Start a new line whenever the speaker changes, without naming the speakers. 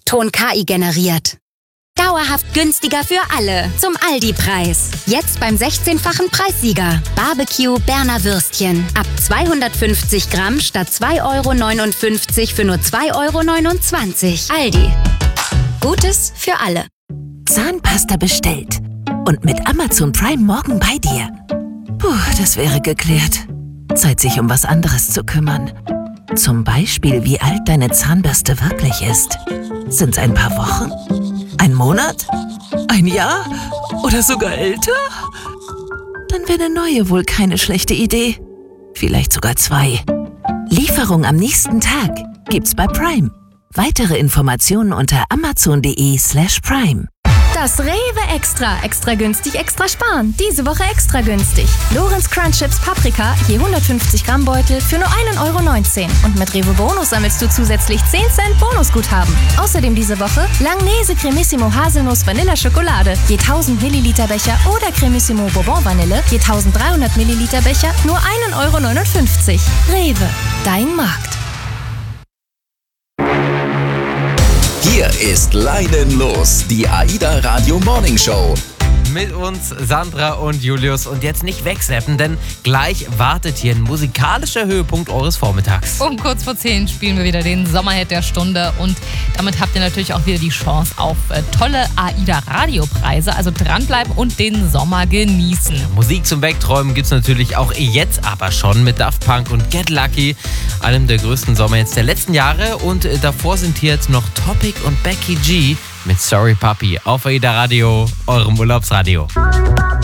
Ton KI generiert. Dauerhaft günstiger für alle. Zum Aldi-Preis. Jetzt beim 16-fachen Preissieger. Barbecue Berner Würstchen. Ab 250 Gramm statt 2,59 € für nur 2,29 €. Aldi. Gutes für alle.
Zahnpasta bestellt. Und mit Amazon Prime morgen bei dir. Puh, das wäre geklärt. Zeit, sich um was anderes zu kümmern. Zum Beispiel, wie alt deine Zahnbürste wirklich ist. Sind's ein paar Wochen? Ein Monat? Ein Jahr? Oder sogar älter? Dann wäre eine neue wohl keine schlechte Idee. Vielleicht sogar 2. Lieferung am nächsten Tag gibt's bei Prime. Weitere Informationen unter amazon.de/prime.
Das Rewe Extra. Extra günstig, extra sparen. Diese Woche extra günstig. Lorenz Crunch Chips Paprika, je 150 Gramm Beutel für nur 1,19 €. Und mit Rewe Bonus sammelst du zusätzlich 10 Cent Bonusguthaben. Außerdem diese Woche Langnese Cremissimo Haselnuss Vanilla Schokolade, je 1000 Milliliter Becher oder Cremissimo Bourbon Vanille, je 1300 Milliliter Becher, nur 1,59 €. Rewe, dein Markt.
Hier ist Leidenlos, die AIDA Radio Morning Show.
Mit uns Sandra und Julius. Und jetzt nicht wegseppen, denn gleich wartet hier ein musikalischer Höhepunkt eures Vormittags.
Um kurz vor 10 spielen wir wieder den Sommerhit der Stunde. Und damit habt ihr natürlich auch wieder die Chance auf tolle AIDA-Radiopreise. Also dranbleiben und den Sommer genießen.
Musik zum Wegträumen gibt's natürlich auch jetzt aber schon mit Daft Punk und Get Lucky, einem der größten Sommerhits der letzten Jahre. Und davor sind hier jetzt noch Topic und Becky G mit Sorry Puppy auf AIDA Radio, eurem Urlaubsradio.